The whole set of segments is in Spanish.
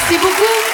Merci beaucoup.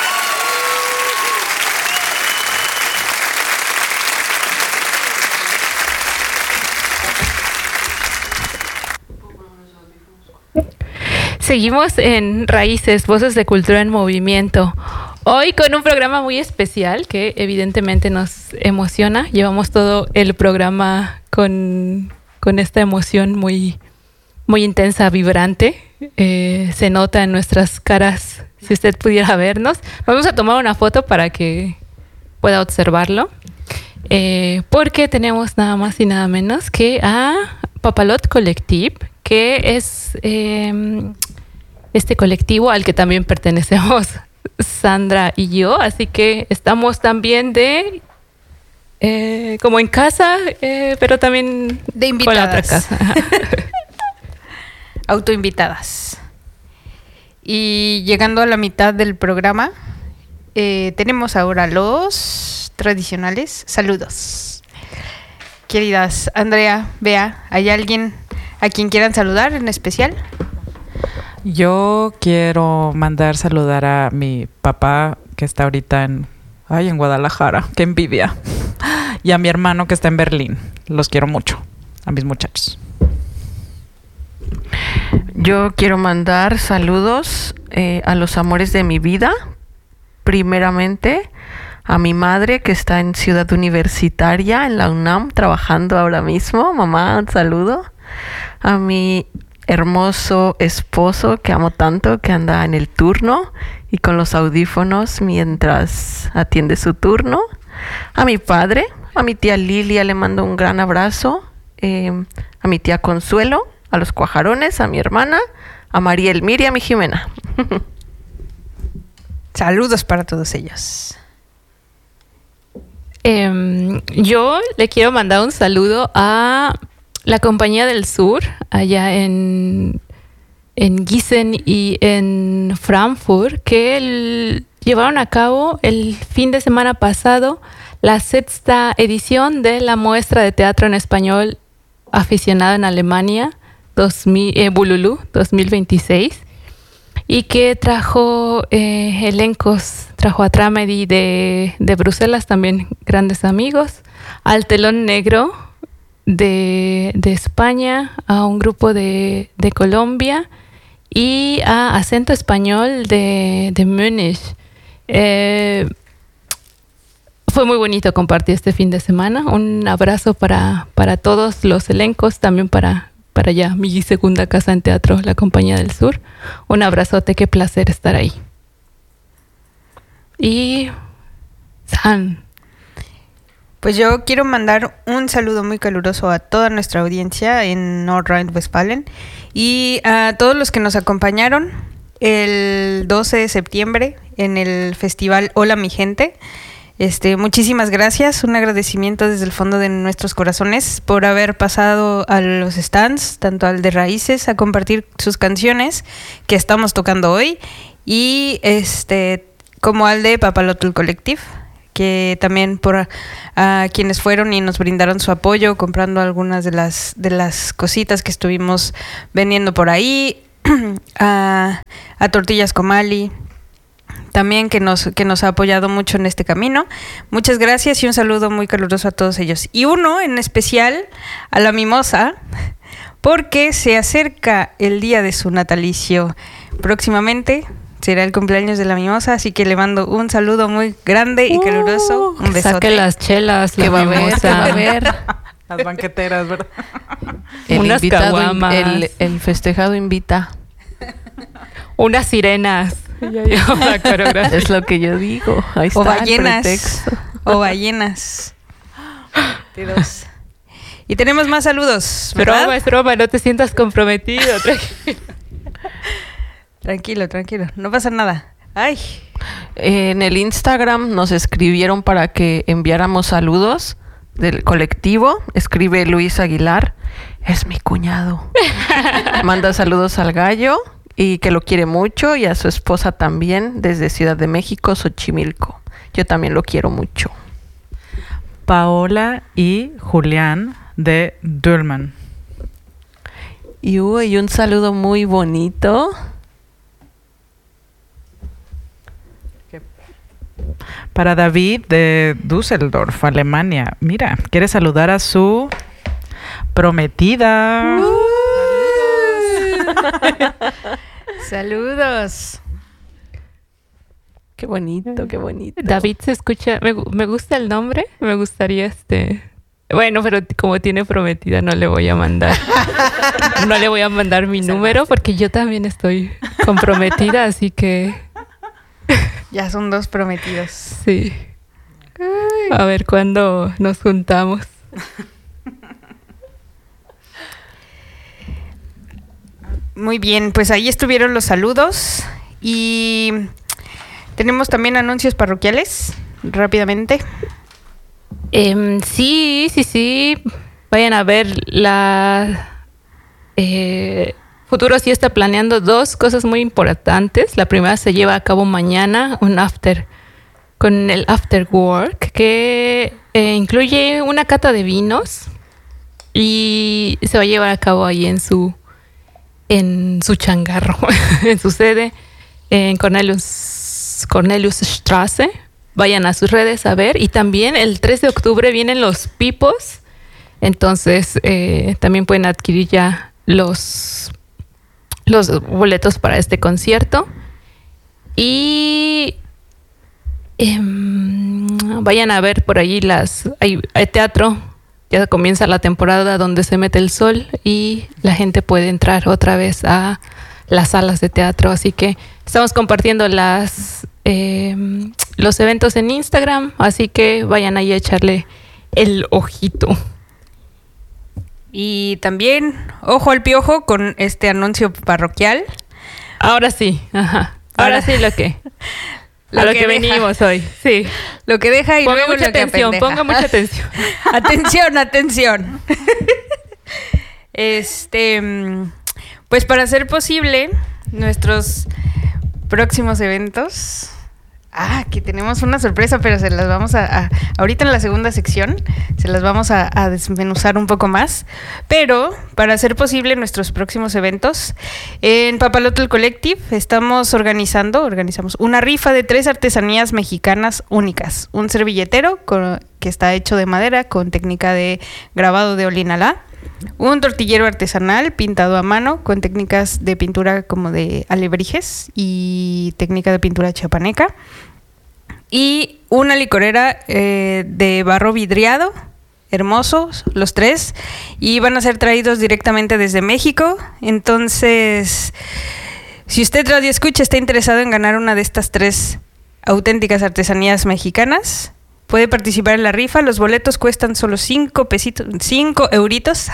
Seguimos en Raíces, Voces de Cultura en Movimiento. Hoy con un programa muy especial que evidentemente nos emociona. Llevamos todo el programa con esta emoción muy, muy intensa, vibrante. Se nota en nuestras caras, si usted pudiera vernos. Vamos a tomar una foto para que pueda observarlo. Porque tenemos nada más y nada menos que a Papalot Collective, que es este colectivo al que también pertenecemos Sandra y yo, así que estamos también de como en casa, pero también de invitadas. Con la otra casa. Autoinvitadas. Y llegando a la mitad del programa, tenemos ahora los tradicionales saludos. Queridas Andrea, Bea, ¿hay alguien a quien quieran saludar en especial? Yo quiero mandar saludar a mi papá que está ahorita en Guadalajara, qué envidia, y a mi hermano que está en Berlín. Los quiero mucho, a mis muchachos. Yo quiero mandar saludos a los amores de mi vida. Primeramente, a mi madre que está en Ciudad Universitaria, en la UNAM, trabajando ahora mismo. Mamá, un saludo. A mi hermoso esposo que amo tanto, que anda en el turno y con los audífonos mientras atiende su turno. A mi padre, a mi tía Lilia le mando un gran abrazo. A mi tía Consuelo, a los Cuajarones, a mi hermana, a Mariel, Miriam y Jimena. Saludos para todos ellos. Yo le quiero mandar un saludo a la Compañía del Sur, allá en Gießen y en Frankfurt, que llevaron a cabo el fin de semana pasado la 6ª edición de la muestra de teatro en español aficionado en Alemania, Bululú 2026, y que trajo elencos, trajo a Tramedy de Bruselas, también grandes amigos, al Telón Negro de España, a un grupo de Colombia y a Acento Español de Múnich. Fue muy bonito compartir este fin de semana. Un abrazo para todos los elencos, también para ya mi segunda casa en teatro, la Compañía del Sur. Un abrazote, qué placer estar ahí. Y San. Pues yo quiero mandar un saludo muy caluroso a toda nuestra audiencia en Nordrhein-Westfalen y a todos los que nos acompañaron el 12 de septiembre en el festival Hola Mi Gente. Muchísimas gracias, un agradecimiento desde el fondo de nuestros corazones por haber pasado a los stands, tanto al de Raíces, a compartir sus canciones que estamos tocando hoy, y como al de Papalotl Collective, que también por a quienes fueron y nos brindaron su apoyo comprando algunas de las cositas que estuvimos vendiendo por ahí, a Tortillas Comali, también que nos ha apoyado mucho en este camino. Muchas gracias y un saludo muy caluroso a todos ellos. Y uno en especial a la Mimosa, porque se acerca el día de su natalicio. Próximamente será el cumpleaños de la Mimosa, así que le mando un saludo muy grande y caluroso. Un besote. Saque las chelas, que va a haber. Las banqueteras, ¿verdad? Unas caguamas. El festejado invita. Unas sirenas. Es lo que yo digo. Ahí está o ballenas. El pretexto. O ballenas. Y tenemos más saludos, ¿verdad? Broma, es broma, no te sientas comprometido. Tranquilo, no pasa nada. Ay. En el Instagram nos escribieron para que enviáramos saludos del colectivo. Escribe Luis Aguilar, es mi cuñado. Manda saludos al gallo y que lo quiere mucho, y a su esposa también, desde Ciudad de México, Xochimilco. Yo también lo quiero mucho. Paola y Julián de Dülmen. Y un saludo muy bonito Para David de Düsseldorf, Alemania. Mira, quiere saludar a su prometida. Saludos. Qué bonito, qué bonito. David se escucha, me gusta el nombre, me gustaría bueno, pero como tiene prometida no le voy a mandar. No le voy a mandar mi número porque yo también estoy comprometida, así que Ya son 2 prometidos. sí. A ver cuándo nos juntamos. Muy bien, pues ahí estuvieron los saludos y tenemos también anuncios parroquiales, rápidamente. Sí. Vayan a ver Futuro sí está planeando 2 cosas muy importantes. La primera se lleva a cabo mañana, con el After Work, que incluye una cata de vinos y se va a llevar a cabo ahí en su changarro, en su sede, en Corneliusstraße. Vayan a sus redes a ver. Y también el 3 de octubre vienen los Pipos. Entonces también pueden adquirir ya los boletos para este concierto. Y vayan a ver por allí hay teatro. Ya comienza la temporada donde se mete el sol y la gente puede entrar otra vez a las salas de teatro. Así que estamos compartiendo los eventos en Instagram, así que vayan ahí a echarle el ojito. Y también, ojo al piojo con este anuncio parroquial. Ahora sí, ajá. Ahora sí lo que venimos hoy, sí. Lo que deja y ponga luego mucha lo que atención, apendeja. ponga mucha atención. Atención. Pues para hacer posible nuestros próximos eventos. Que tenemos una sorpresa, pero se las vamos ahorita en la segunda sección, se las vamos a desmenuzar un poco más. Pero para hacer posible nuestros próximos eventos, en Papalotl Collective organizamos una rifa de 3 artesanías mexicanas únicas. Un servilletero que está hecho de madera con técnica de grabado de Olinalá. Un tortillero artesanal pintado a mano con técnicas de pintura como de alebrijes y técnica de pintura chiapaneca. Y una licorera de barro vidriado, hermosos los 3, y van a ser traídos directamente desde México. Entonces, si usted radio escucha está interesado en ganar una de estas 3 auténticas artesanías mexicanas, puede participar en la rifa. Los boletos cuestan solo 5 euritos.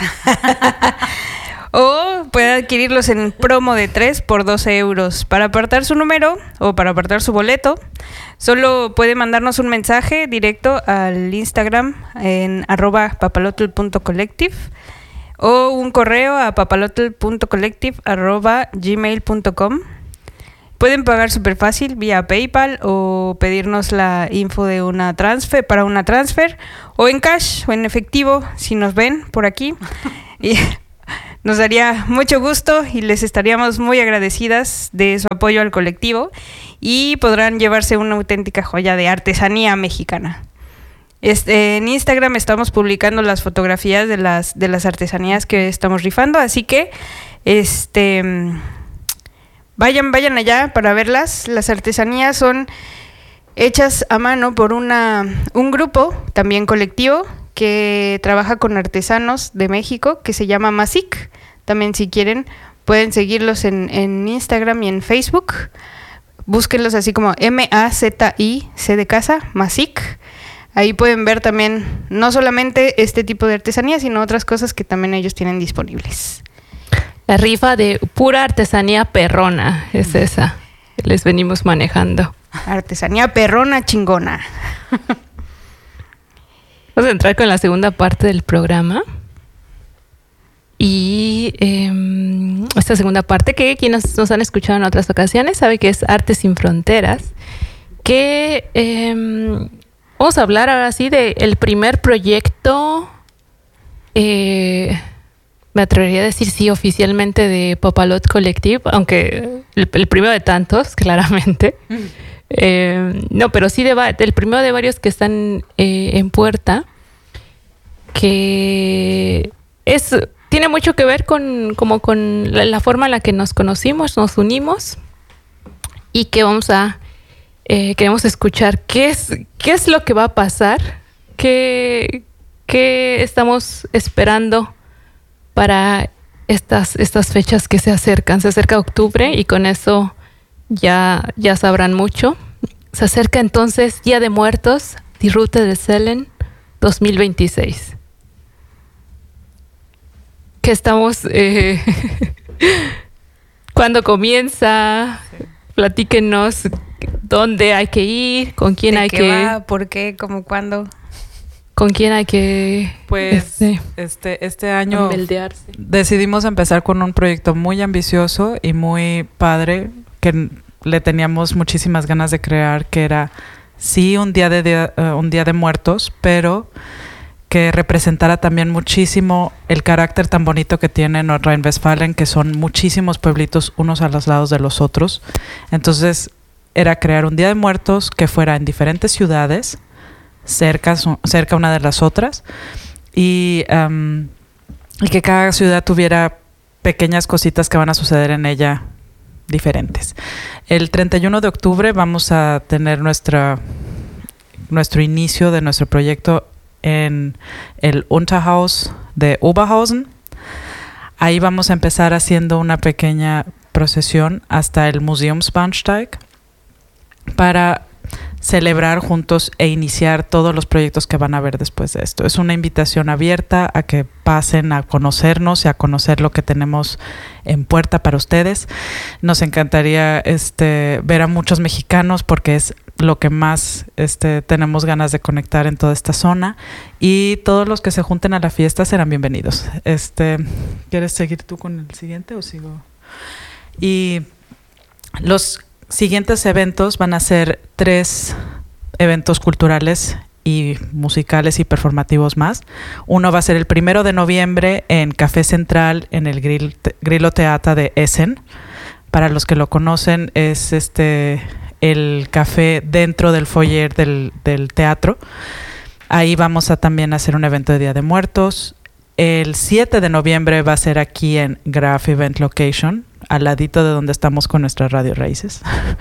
O puede adquirirlos en promo de 3 por 12 euros. Para apartar su número o para apartar su boleto, solo puede mandarnos un mensaje directo al Instagram en @papalotl.collective o un correo a papalotl.collective@gmail.com. Pueden pagar súper fácil vía PayPal o pedirnos la info de una transfer o en cash o en efectivo si nos ven por aquí. Y nos daría mucho gusto y les estaríamos muy agradecidas de su apoyo al colectivo y podrán llevarse una auténtica joya de artesanía mexicana. En Instagram estamos publicando las fotografías de las artesanías que estamos rifando, así que vayan allá para verlas. Las artesanías son hechas a mano por un grupo también colectivo que trabaja con artesanos de México que se llama Masic. También si quieren pueden seguirlos en Instagram y en Facebook. Búsquenlos así como MAZIC de casa, Masic. Ahí pueden ver también no solamente este tipo de artesanía, sino otras cosas que también ellos tienen disponibles. La rifa de pura artesanía perrona es esa que les venimos manejando. Artesanía perrona chingona. Vamos a entrar con la segunda parte del programa. Y esta segunda parte, que quienes nos han escuchado en otras ocasiones sabe que es Arte Sin Fronteras, que vamos a hablar ahora sí del primer proyecto, me atrevería a decir sí oficialmente, de Papalotl Collective, aunque el primero de tantos, claramente. No, pero sí del primero de varios que están en puerta, que tiene mucho que ver con la forma en la que nos conocimos, nos unimos, y que queremos escuchar qué es lo que va a pasar, qué estamos esperando para estas fechas que se acercan. Se acerca octubre y con eso ya sabrán mucho. Se acerca entonces Día de Muertos, Die Route des Seelen 2026. Que estamos... ¿Cuándo comienza? Sí. Platíquenos dónde hay que ir, con quién hay que... va, ¿por qué? ¿Cómo cuándo? ¿Con quién hay que...? Pues este año decidimos empezar con un proyecto muy ambicioso y muy padre que le teníamos muchísimas ganas de crear, que era sí un día de muertos, pero que representara también muchísimo el carácter tan bonito que tiene Nordrhein-Westfalen, que son muchísimos pueblitos unos a los lados de los otros. Entonces era crear un Día de Muertos que fuera en diferentes ciudades, cerca una de las otras, y que cada ciudad tuviera pequeñas cositas que van a suceder en ella diferentes. El 31 de octubre vamos a tener nuestro inicio de nuestro proyecto en el Unterhaus de Oberhausen. Ahí vamos a empezar haciendo una pequeña procesión hasta el Museumsbahnsteig para celebrar juntos e iniciar todos los proyectos que van a haber después de esto. Es una invitación abierta a que pasen a conocernos y a conocer lo que tenemos en puerta para ustedes. Nos encantaría ver a muchos mexicanos porque es lo que más tenemos ganas de conectar en toda esta zona, y todos los que se junten a la fiesta serán bienvenidos. ¿Quieres seguir tú con el siguiente o sigo? Y los siguientes eventos van a ser 3 eventos culturales y musicales y performativos más. Uno va a ser el 1 de noviembre en Café Central, en el Grillo Theater de Essen. Para los que lo conocen, es el café dentro del foyer del teatro. Ahí vamos a también hacer un evento de Día de Muertos. El 7 de noviembre va a ser aquí en Graf Event Location, al ladito de donde estamos con nuestras Radio Raíces.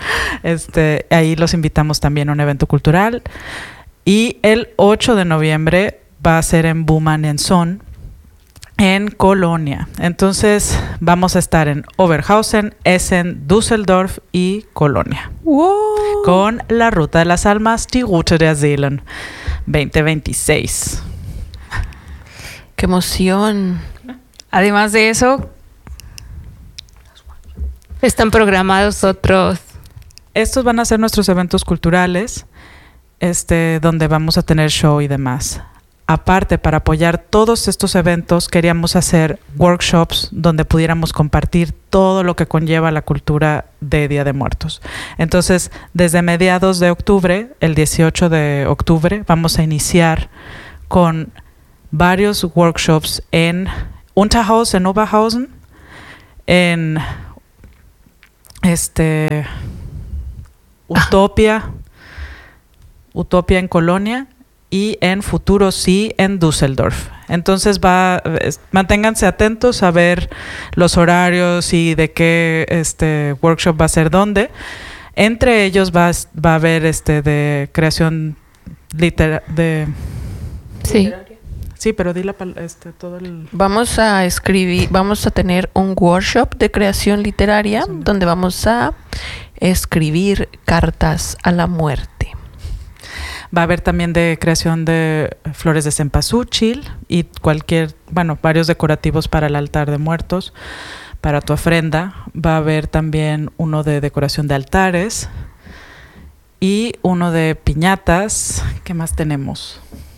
Ahí los invitamos también a un evento cultural. Y el 8 de noviembre va a ser en Buman en Son, en Colonia. Entonces vamos a estar en Oberhausen, Essen, Düsseldorf y Colonia. ¡Wow! Con la Ruta de las Almas, Die Route der Seelen 2026. ¡Qué emoción! Además de eso, están programados otros. Estos van a ser nuestros eventos culturales, donde vamos a tener show y demás. Aparte, para apoyar todos estos eventos, queríamos hacer workshops donde pudiéramos compartir todo lo que conlleva la cultura de Día de Muertos. Entonces, desde mediados de octubre, el 18 de octubre, vamos a iniciar con varios workshops en Unterhaus, en Oberhausen, en Utopia en Colonia, y en Futuro Sí en Düsseldorf. Entonces manténganse atentos a ver los horarios y de qué workshop va a ser dónde. Entre ellos va a haber de creación literaria. Sí. Sí, pero di todo el... Vamos a tener un workshop de creación literaria donde vamos a escribir cartas a la muerte. Va a haber también de creación de flores de cempasúchil y varios decorativos para el altar de muertos, para tu ofrenda. Va a haber también uno de decoración de altares y uno de piñatas. ¿Qué más tenemos?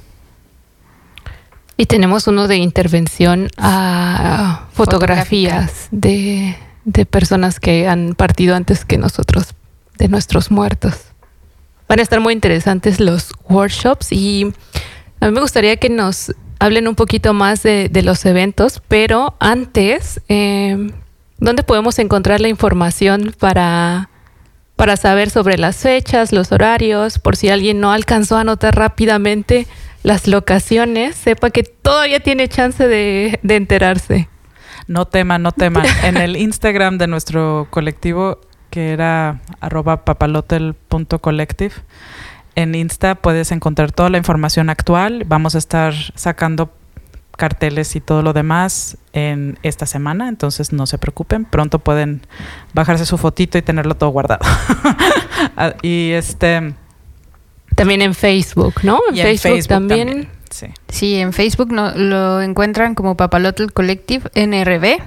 Y tenemos uno de intervención a fotografías de personas que han partido antes que nosotros, de nuestros muertos. Van a estar muy interesantes los workshops, y a mí me gustaría que nos hablen un poquito más de los eventos, pero antes, ¿dónde podemos encontrar la información para para saber sobre las fechas, los horarios, por si alguien no alcanzó a anotar rápidamente las locaciones, sepa que todavía tiene chance de enterarse. No teman. En el Instagram de nuestro colectivo, que era @papalotel.collective, en Insta puedes encontrar toda la información actual. Vamos a estar sacando carteles y todo lo demás en esta semana, entonces no se preocupen, pronto pueden bajarse su fotito y tenerlo todo guardado. Y también en Facebook, ¿no? En Facebook también. Sí. Sí, en Facebook lo encuentran como Papalotl Collective NRW.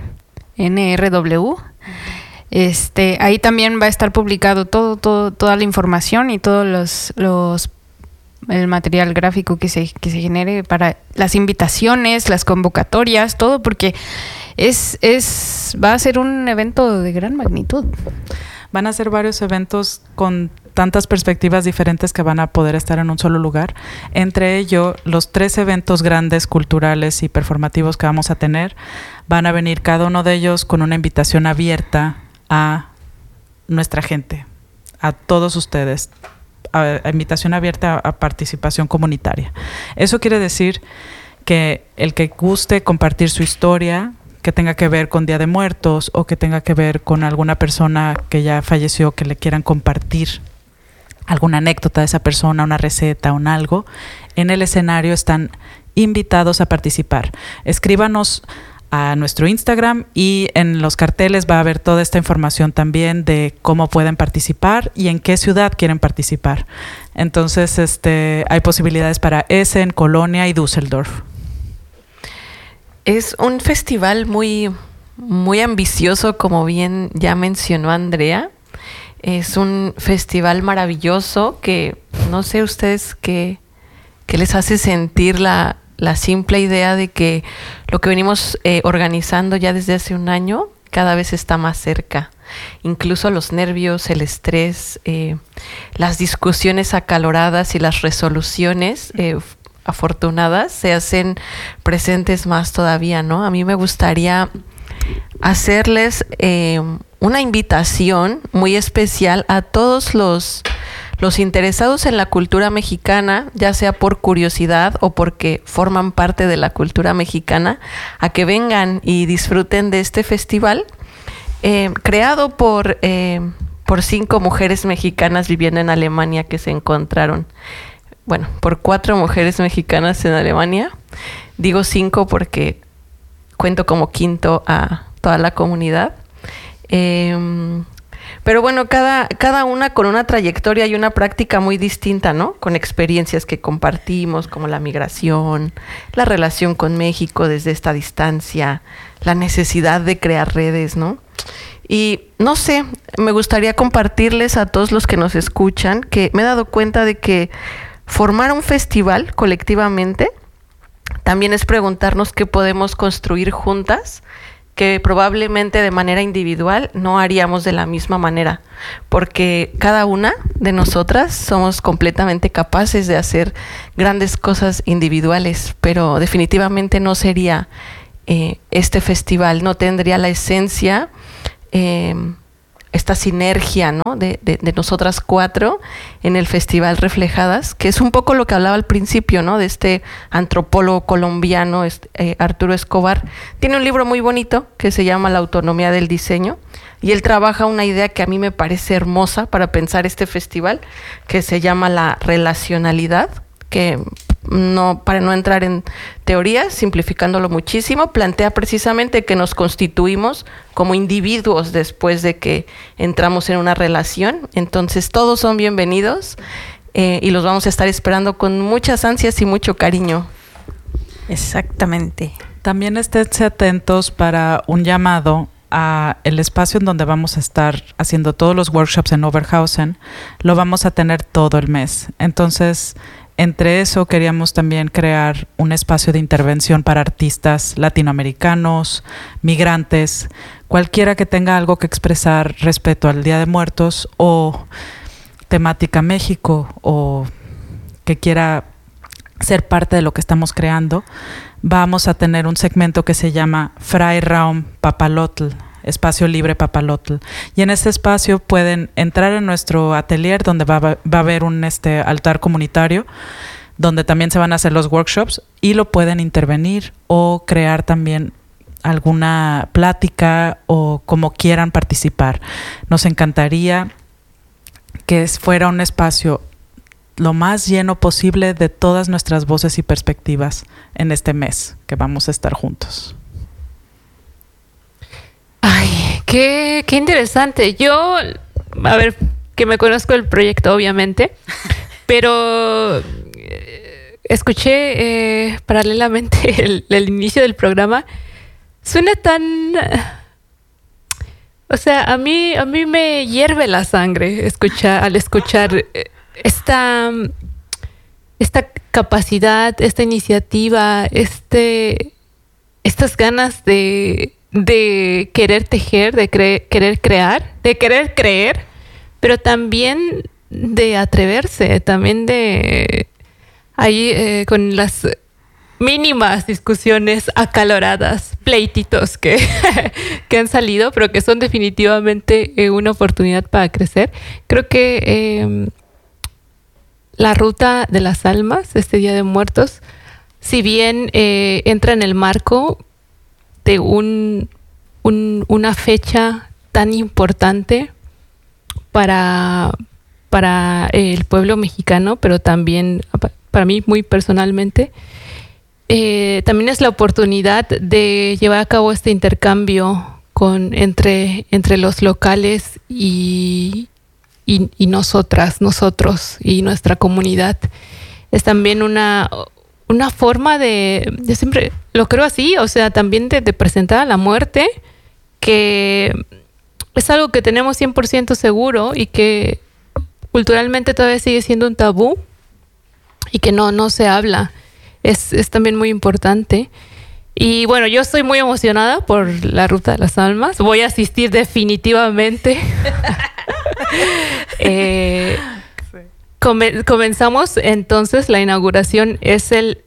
Ahí también va a estar publicado toda la información y todos el material gráfico que se genere para las invitaciones, las convocatorias, todo, porque va a ser un evento de gran magnitud. Van a ser varios eventos con tantas perspectivas diferentes que van a poder estar en un solo lugar. Entre ellos, los 3 eventos grandes culturales y performativos que vamos a tener, van a venir cada uno de ellos con una invitación abierta a nuestra gente, a todos ustedes, a invitación abierta a participación comunitaria. Eso quiere decir que el que guste compartir su historia, que tenga que ver con Día de Muertos o que tenga que ver con alguna persona que ya falleció, que le quieran compartir alguna anécdota de esa persona, una receta, un algo, en el escenario están invitados a participar. Escríbanos a nuestro Instagram y en los carteles va a haber toda esta información también de cómo pueden participar y en qué ciudad quieren participar. Entonces, hay posibilidades para Essen, Colonia y Düsseldorf. Es un festival muy, muy ambicioso, como bien ya mencionó Andrea. Es un festival maravilloso que no sé ustedes qué les hace sentir la simple idea de que lo que venimos organizando ya desde hace un año cada vez está más cerca. Incluso los nervios, el estrés, las discusiones acaloradas y las resoluciones afortunadas se hacen presentes más todavía, ¿no? A mí me gustaría hacerles una invitación muy especial a todos los interesados en la cultura mexicana, ya sea por curiosidad o porque forman parte de la cultura mexicana, a que vengan y disfruten de este festival creado por 5 mujeres mexicanas viviendo en Alemania que se encontraron. Bueno, por 4 mujeres mexicanas en Alemania. Digo 5 porque cuento como quinto a toda la comunidad. Pero bueno, cada una con una trayectoria y una práctica muy distinta, ¿no? Con experiencias que compartimos, como la migración, la relación con México desde esta distancia, la necesidad de crear redes, ¿no? Y no sé, me gustaría compartirles a todos los que nos escuchan que me he dado cuenta de que formar un festival colectivamente también es preguntarnos qué podemos construir juntas, que probablemente de manera individual no haríamos de la misma manera, porque cada una de nosotras somos completamente capaces de hacer grandes cosas individuales, pero definitivamente no sería este festival, no tendría la esencia, esta sinergia, ¿no? de nosotras 4 en el festival Reflejadas, que es un poco lo que hablaba al principio, ¿no? De este antropólogo colombiano, Arturo Escobar. Tiene un libro muy bonito que se llama La autonomía del diseño, y él trabaja una idea que a mí me parece hermosa para pensar este festival, que se llama la relacionalidad, que para no entrar en teorías, simplificándolo muchísimo, plantea precisamente que nos constituimos como individuos después de que entramos en una relación. Entonces todos son bienvenidos y los vamos a estar esperando con muchas ansias y mucho cariño. Exactamente. También esténse atentos para un llamado a el espacio en donde vamos a estar haciendo todos los workshops en Oberhausen. Lo vamos a tener todo el mes. Entonces, entre eso queríamos también crear un espacio de intervención para artistas latinoamericanos, migrantes, cualquiera que tenga algo que expresar respecto al Día de Muertos o temática México o que quiera ser parte de lo que estamos creando. Vamos a tener un segmento que se llama Freiraum Papalotl, Espacio Libre Papalotl. Y en este espacio pueden entrar en nuestro atelier donde va a haber un altar comunitario donde también se van a hacer los workshops y lo pueden intervenir o crear también alguna plática o como quieran participar. Nos encantaría que fuera un espacio lo más lleno posible de todas nuestras voces y perspectivas en este mes que vamos a estar juntos. Ay, qué interesante. Yo, a ver, que me conozco el proyecto, obviamente, pero escuché paralelamente el inicio del programa. Suena tan... O sea, a mí me hierve la sangre al escuchar esta capacidad, esta iniciativa, estas ganas de querer tejer, de querer crear, de querer creer, pero también de atreverse, también de ahí con las mínimas discusiones acaloradas, pleititos que han salido, pero que son definitivamente una oportunidad para crecer. Creo que la ruta de las almas, este Día de Muertos, si bien entra en el marco de una fecha tan importante para el pueblo mexicano, pero también para mí muy personalmente, también es la oportunidad de llevar a cabo este intercambio entre los locales y nosotros y nuestra comunidad. Es también una forma de siempre, lo creo así, o sea, también de presentar a la muerte, que es algo que tenemos 100% seguro y que culturalmente todavía sigue siendo un tabú y que no se habla. Es también muy importante. Y bueno, yo estoy muy emocionada por la Ruta de las Almas. Voy a asistir definitivamente. Comenzamos entonces, la inauguración es el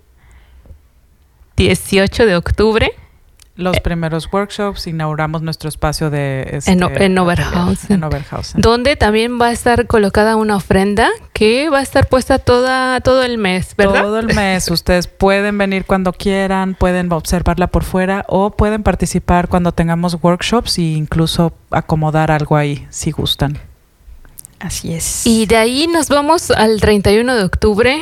18 de octubre. Los primeros workshops, inauguramos nuestro espacio en Oberhausen, donde también va a estar colocada una ofrenda que va a estar puesta todo el mes, ¿verdad? Todo el mes. Ustedes pueden venir cuando quieran, pueden observarla por fuera o pueden participar cuando tengamos workshops e incluso acomodar algo ahí si gustan. Así es. Y de ahí nos vamos al 31 de octubre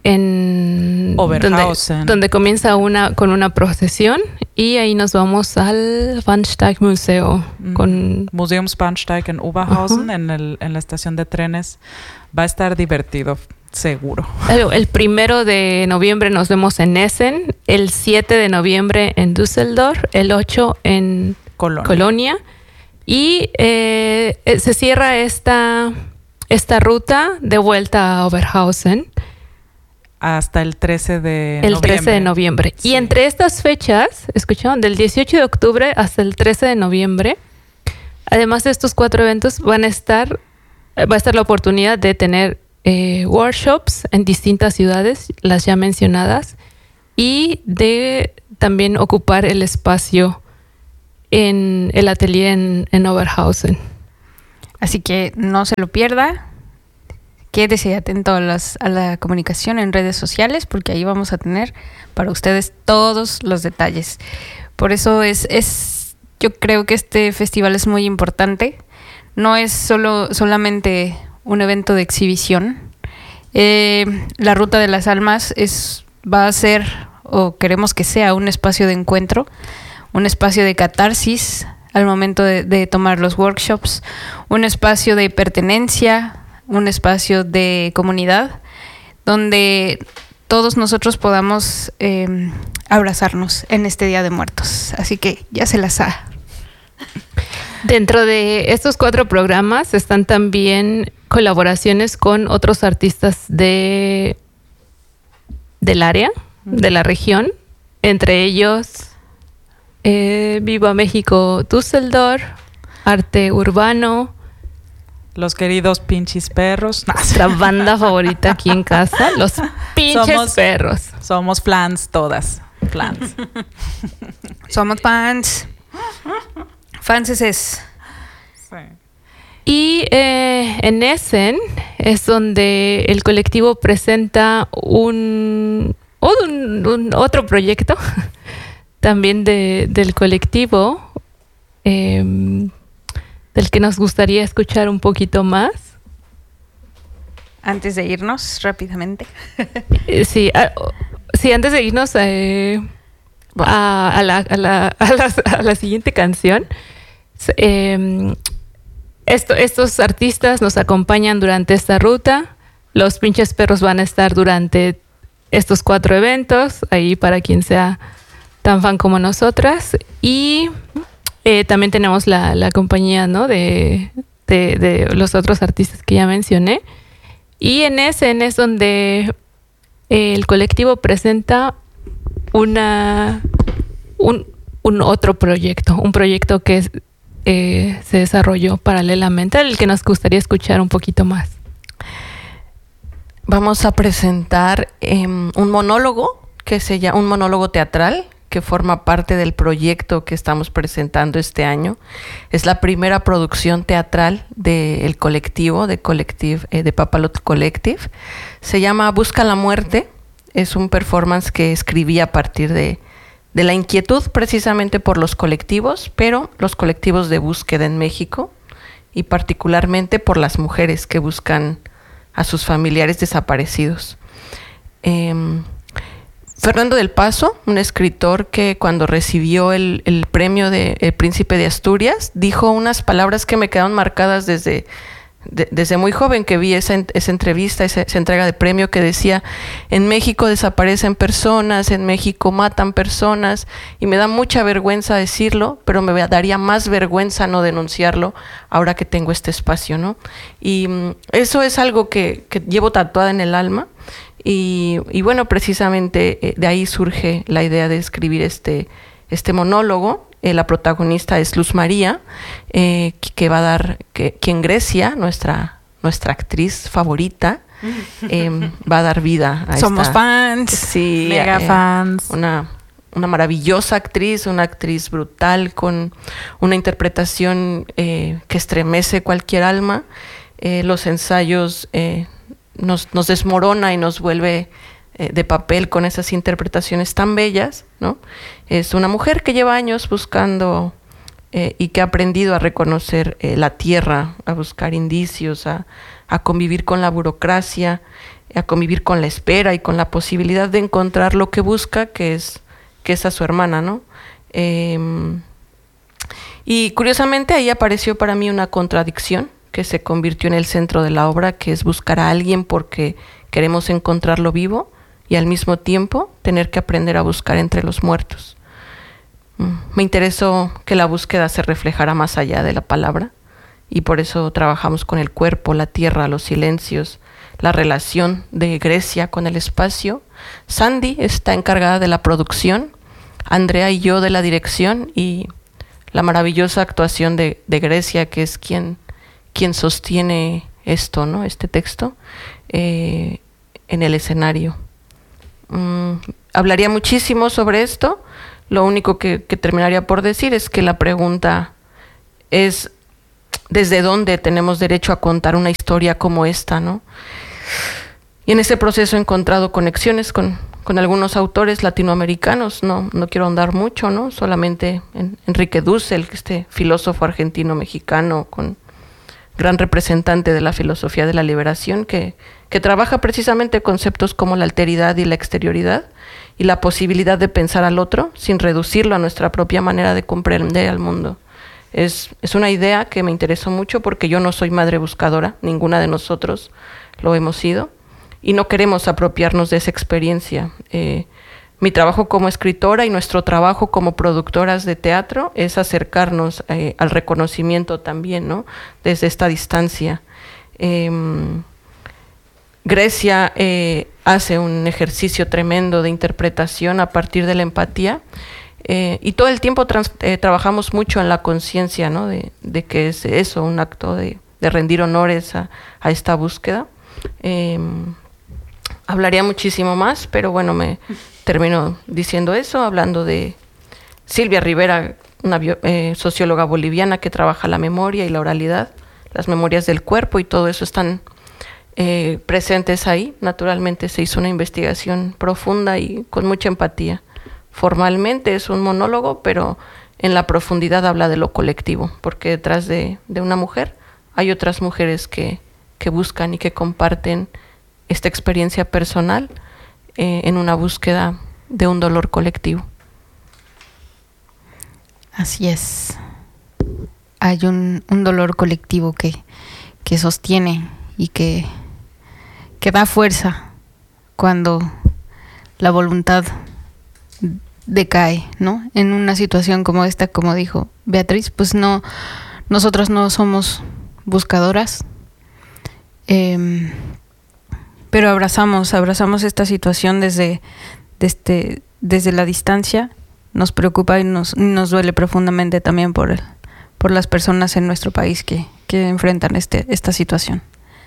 en Oberhausen, donde comienza con una procesión, y ahí nos vamos al Bahnsteigmuseum con Museumsbahnsteig en Oberhausen, en la estación de trenes. Va a estar divertido, seguro. El 1 de noviembre nos vemos en Essen, el 7 de noviembre en Düsseldorf, el 8 en Colonia y se cierra esta ruta de vuelta a Oberhausen hasta el 13 de noviembre. El 13 de noviembre. Sí. Y entre estas fechas, ¿escucharon? Del 18 de octubre hasta el 13 de noviembre, además de estos 4 eventos, va a estar la oportunidad de tener workshops en distintas ciudades, las ya mencionadas, y de también ocupar el espacio en el atelier en Oberhausen. Así que no se lo pierda. Quédese atento a la comunicación en redes sociales, porque ahí vamos a tener para ustedes todos los detalles. Por eso yo creo que este festival es muy importante. No es solamente un evento de exhibición. La Ruta de las Almas va a ser, o queremos que sea, un espacio de encuentro, un espacio de catarsis al momento de tomar los workshops, un espacio de pertenencia, un espacio de comunidad, donde todos nosotros podamos abrazarnos en este Día de Muertos. Así que ya se las ha. Dentro de estos 4 programas están también colaboraciones con otros artistas del área, de la región, entre ellos Viva México Düsseldorf, Arte Urbano, los queridos Pinches Perros. Nuestra banda favorita aquí en casa, los Pinches Perros. Somos flans todas. Flans. Somos fans. Franceses. Sí. Y en Essen es donde el colectivo presenta otro proyecto también del colectivo, del que nos gustaría escuchar un poquito más. Antes de irnos rápidamente. Sí, antes de irnos a la siguiente canción. Estos artistas nos acompañan durante esta ruta. Los Pinches Perros van a estar durante estos 4 eventos, ahí para quien sea tan fan como nosotras. Y también tenemos la compañía, ¿no?, de los otros artistas que ya mencioné. Y en ese es donde el colectivo presenta un otro proyecto, un proyecto que se desarrolló paralelamente, al que nos gustaría escuchar un poquito más. Vamos a presentar un monólogo un monólogo teatral que forma parte del proyecto que estamos presentando este año. Es la primera producción teatral del colectivo, de Papalotl Collective. Se llama Busca la Muerte. Es un performance que escribí a partir de la inquietud precisamente por los colectivos, pero los colectivos de búsqueda en México, y particularmente por las mujeres que buscan a sus familiares desaparecidos. Fernando del Paso, un escritor que cuando recibió el premio de El Príncipe de Asturias, dijo unas palabras que me quedaron marcadas desde muy joven, que vi esa entrevista, esa entrega de premio, que decía: en México desaparecen personas, en México matan personas, y me da mucha vergüenza decirlo, pero me daría más vergüenza no denunciarlo ahora que tengo este espacio, ¿no? Y eso es algo que llevo tatuada en el alma. Y bueno, precisamente de ahí surge la idea de escribir este monólogo. La protagonista es Luz María, que va a dar, quien Grecia, nuestra actriz favorita, va a dar vida a Somos fans. Sí, mega fans. Una maravillosa actriz, una actriz brutal, con una interpretación que estremece cualquier alma. Los ensayos nos desmorona y nos vuelve de papel con esas interpretaciones tan bellas, ¿no? Es una mujer que lleva años buscando y que ha aprendido a reconocer la tierra, a buscar indicios, a convivir con la burocracia, a convivir con la espera y con la posibilidad de encontrar lo que busca, que es a su hermana, ¿no? Y curiosamente ahí apareció para mí una contradicción que se convirtió en el centro de la obra, que es buscar a alguien porque queremos encontrarlo vivo, y al mismo tiempo tener que aprender a buscar entre los muertos. Me interesó que la búsqueda se reflejara más allá de la palabra, y por eso trabajamos con el cuerpo, la tierra, los silencios, la relación de Grecia con el espacio. Sandy está encargada de la producción, Andrea y yo de la dirección, y la maravillosa actuación de Grecia, que es quien sostiene esto, ¿no? Este texto en el escenario. Hablaría muchísimo sobre esto. Lo único que terminaría por decir es que la pregunta es: ¿desde dónde tenemos derecho a contar una historia como esta, ¿no? Y en ese proceso he encontrado conexiones con algunos autores latinoamericanos. No quiero ahondar mucho, ¿no? Solamente en Enrique Dussel, este filósofo argentino-mexicano, con gran representante de la filosofía de la liberación, que trabaja precisamente conceptos como la alteridad y la exterioridad, y la posibilidad de pensar al otro sin reducirlo a nuestra propia manera de comprender al mundo. Es una idea que me interesó mucho, porque yo no soy madre buscadora, ninguna de nosotros lo hemos sido, y no queremos apropiarnos de esa experiencia. Mi trabajo como escritora y nuestro trabajo como productoras de teatro es acercarnos al reconocimiento también, ¿no? Desde esta distancia. Grecia hace un ejercicio tremendo de interpretación a partir de la empatía, y todo el tiempo trabajamos mucho en la conciencia, ¿no? de que es eso, un acto de rendir honores a esta búsqueda. Hablaría muchísimo más, pero bueno, me termino diciendo eso, hablando de Silvia Rivera, una socióloga boliviana que trabaja la memoria y la oralidad, las memorias del cuerpo y todo eso están presentes ahí. Naturalmente se hizo una investigación profunda y con mucha empatía. Formalmente es un monólogo, pero en la profundidad habla de lo colectivo, porque detrás de una mujer hay otras mujeres que buscan y que comparten esta experiencia personal en una búsqueda de un dolor colectivo. Así es. Hay un dolor colectivo que sostiene y que da fuerza cuando la voluntad decae, ¿no? En una situación como esta, como dijo Beatriz, pues no, nosotras no somos buscadoras, pero abrazamos esta situación desde la distancia. Nos preocupa y nos duele profundamente también por las personas en nuestro país que enfrentan esta situación.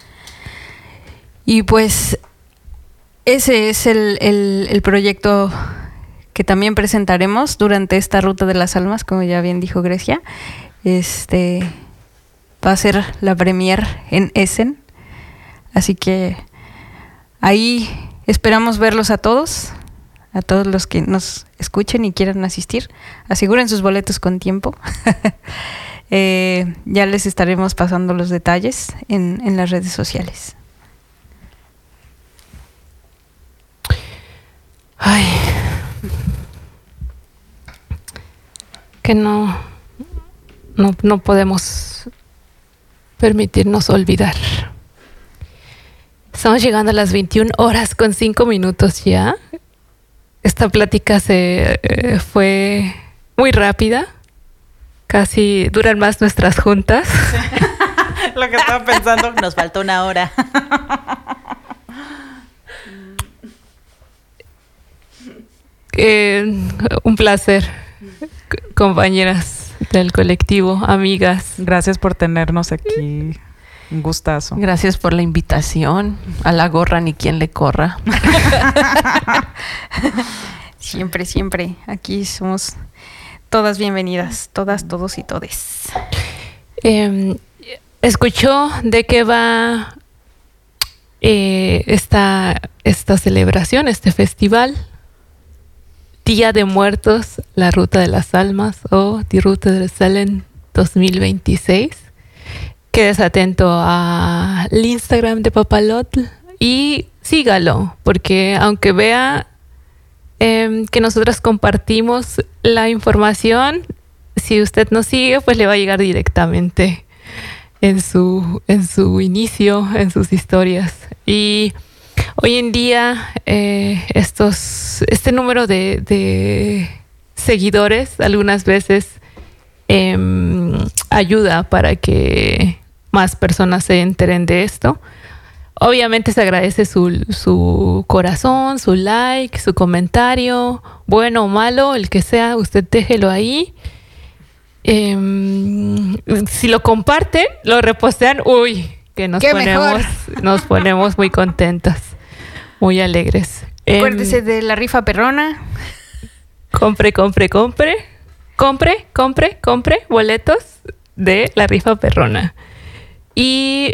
Y pues ese es el proyecto que también presentaremos durante esta Ruta de las Almas, como ya bien dijo Grecia. Va a ser la premier en Essen, así que ahí esperamos verlos a todos los que nos escuchen y quieran asistir. Aseguren sus boletos con tiempo. Ya les estaremos pasando los detalles en las redes sociales. Ay, que no podemos permitirnos olvidar. Estamos llegando a las 21:05 ya. Esta plática fue muy rápida. Casi duran más nuestras juntas. Sí. Lo que estaba pensando, nos falta 1 hora. Un placer, compañeras del colectivo, amigas. Gracias por tenernos aquí. Un gustazo. Gracias por la invitación. A la gorra ni quien le corra. Siempre. Aquí somos todas bienvenidas. Todas, todos y todes. ¿Escuchó de qué va esta celebración, este festival? Día de Muertos, la Ruta de las Almas o Die Route der Seelen 2026. Quedes atento al Instagram de Papalotl y sígalo, porque aunque vea que nosotras compartimos la información, si usted nos sigue, pues le va a llegar directamente en su inicio, en sus historias. Y hoy en día este número de seguidores algunas veces ayuda para que más personas se enteren de esto. Obviamente se agradece su corazón, su like, su comentario, bueno o malo, el que sea, usted déjelo ahí. Si lo comparten, lo repostean, que nos ponemos muy contentas, muy alegres. Acuérdese de la rifa perrona. Compre boletos de la rifa perrona. Y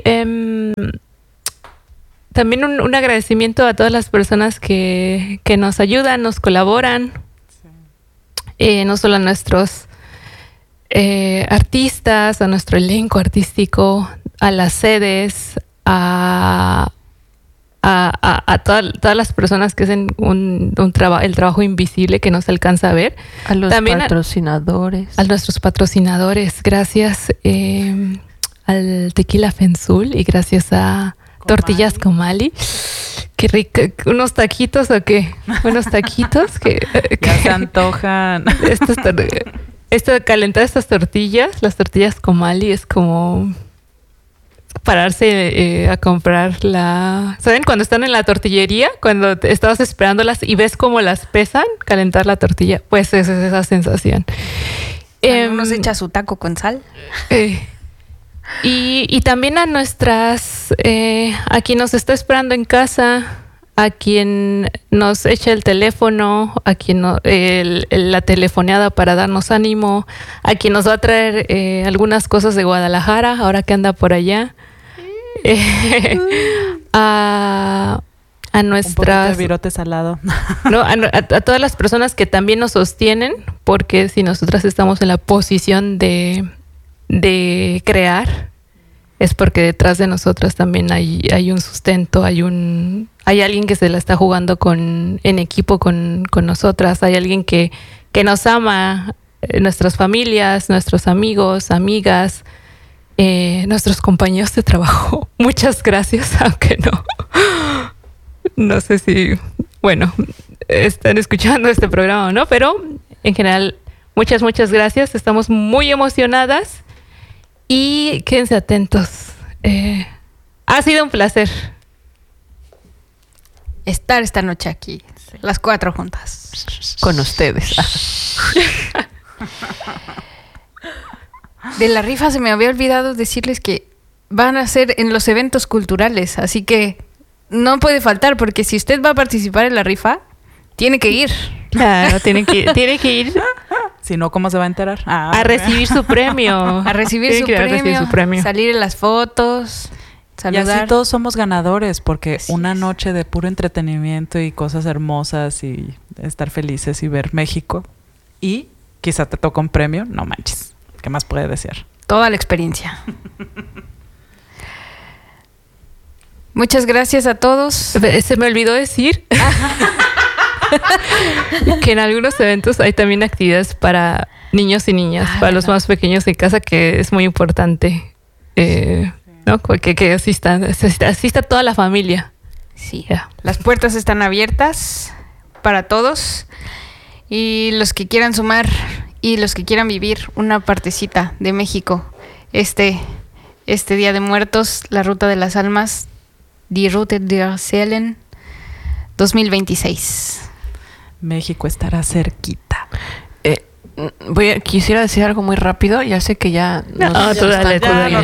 también un agradecimiento a todas las personas que nos ayudan, nos colaboran. Sí. No solo a nuestros artistas, a nuestro elenco artístico, a las sedes, a todas las personas que hacen el trabajo invisible que no se alcanza a ver. A los también patrocinadores. A nuestros patrocinadores. Gracias al Tequila Fenzul y gracias a Tortillas Comali. Qué rico. ¿Unos taquitos o qué? Unos taquitos que ya se antojan. Calentar estas tortillas, las tortillas Comali, es como pararse a comprar ¿saben? Cuando están en la tortillería, cuando estabas esperándolas y ves cómo las pesan, calentar la tortilla, pues es esa sensación. Uno se echa su taco con sal. Y también a nuestras, a quien nos está esperando en casa, a quien nos echa el teléfono, a quien la telefoneada para darnos ánimo, a quien nos va a traer algunas cosas de Guadalajara, ahora que anda por allá, a nuestras... Un poquito de virote salado. ¿no? A todas las personas que también nos sostienen, porque si nosotras estamos en la posición de crear, es porque detrás de nosotras también hay un sustento, hay alguien que se la está jugando en equipo con nosotras, hay alguien que nos ama, nuestras familias, nuestros amigos, amigas, nuestros compañeros de trabajo. Muchas gracias, aunque no sé si, bueno, están escuchando este programa o no, pero en general, muchas gracias. Estamos muy emocionadas. Y quédense atentos. Ha sido un placer estar esta noche aquí, las 4 juntas. Con ustedes. De la rifa se me había olvidado decirles que van a ser en los eventos culturales, así que no puede faltar, porque si usted va a participar en la rifa, tiene que ir. Claro, tiene que ir. Si no, ¿cómo se va a enterar? A recibir su premio. A recibir su premio. Salir en las fotos. Saludar. Y así todos somos ganadores, porque una noche de puro entretenimiento y cosas hermosas y estar felices y ver México. Y quizá te toca un premio. No manches. ¿Qué más puede desear? Toda la experiencia. Muchas gracias a todos. Se me olvidó decir que en algunos eventos hay también actividades para niños y niñas, para los más pequeños en casa, que es muy importante, ¿no? Que asista toda la familia. Sí, las puertas están abiertas para todos, y los que quieran sumar y los que quieran vivir una partecita de México este Día de Muertos, la Ruta de las Almas, Die Route der Seelen 2026. México estará cerquita. Quisiera decir algo muy rápido. Ya sé que ya tú dale.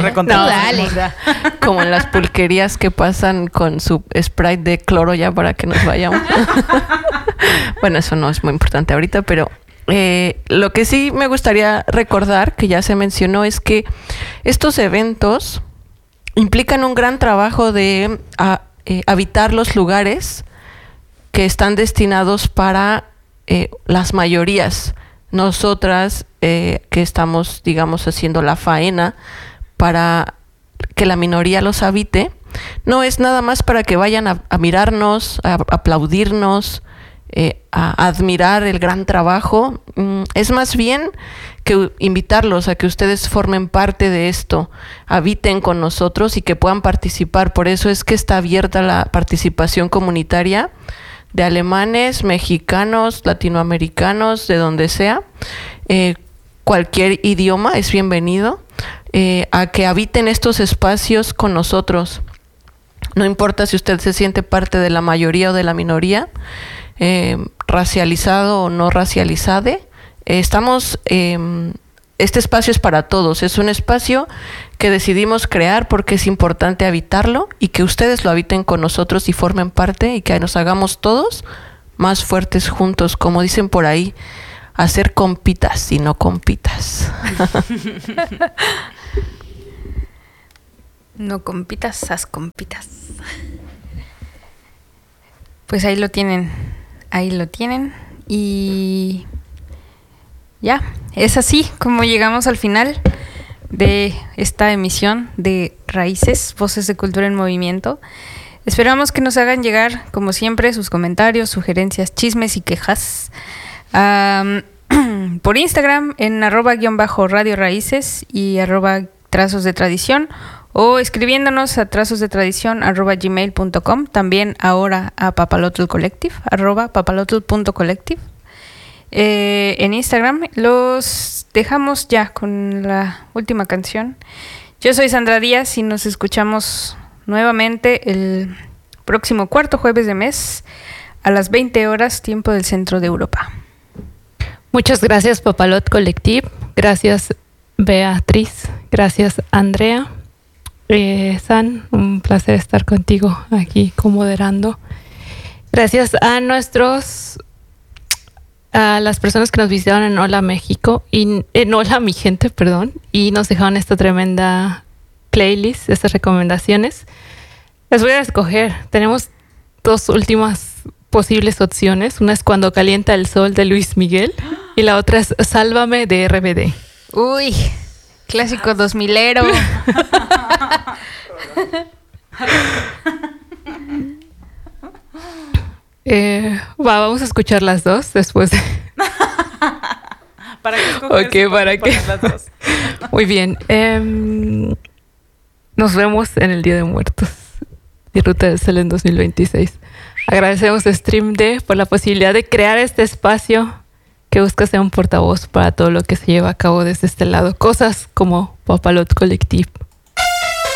Como en las pulquerías que pasan con su Sprite de cloro ya para que nos vayamos. Bueno, eso no es muy importante ahorita, pero lo que sí me gustaría recordar, que ya se mencionó, es que estos eventos implican un gran trabajo de habitar los lugares que están destinados para las mayorías. Nosotras que estamos, digamos, haciendo la faena para que la minoría los habite, no es nada más para que vayan a mirarnos, a aplaudirnos, a admirar el gran trabajo. Es más bien que invitarlos a que ustedes formen parte de esto, habiten con nosotros y que puedan participar. Por eso es que está abierta la participación comunitaria de alemanes, mexicanos, latinoamericanos, de donde sea. Cualquier idioma es bienvenido a que habiten estos espacios con nosotros. No importa si usted se siente parte de la mayoría o de la minoría, racializado o no racializado. Este espacio es para todos. Es un espacio que decidimos crear porque es importante habitarlo, y que ustedes lo habiten con nosotros y formen parte, y que nos hagamos todos más fuertes juntos, como dicen por ahí, hacer compitas y no compitas. No compitas, haz compitas. Pues ahí lo tienen. Y ya, es así como llegamos al final de esta emisión de Raíces, Voces de Cultura en Movimiento. Esperamos que nos hagan llegar, como siempre, sus comentarios, sugerencias, chismes y quejas por Instagram en @_Radio Raíces y @Trazos de Tradición, o escribiéndonos a trazosdetradición@gmail.com. También ahora a Papalotl Collective, @papalotl.collective. En Instagram. Los dejamos ya con la última canción. Yo soy Sandra Díaz y nos escuchamos nuevamente el próximo cuarto jueves de mes a las 20 horas, tiempo del centro de Europa. Muchas gracias, Papalot Collective. Gracias, Beatriz. Gracias, Andrea. San, un placer estar contigo aquí comoderando. Gracias a las personas que nos visitaron en Hola México y en Hola Mi Gente, perdón, y nos dejaron esta tremenda playlist, estas recomendaciones. Las voy a escoger. Tenemos 2 últimas posibles opciones. Una es Cuando Calienta el Sol de Luis Miguel y la otra es Sálvame de RBD. Uy, clásico 2000ero. Vamos a escuchar las dos después de... ¿Para qué escoger? Ok, ¿para qué? Las dos. Muy bien. Nos vemos en el Día de Muertos y Ruta del Sol en 2026. Agradecemos a Stream D por la posibilidad de crear este espacio que busca ser un portavoz para todo lo que se lleva a cabo desde este lado. Cosas como Papalot Collective.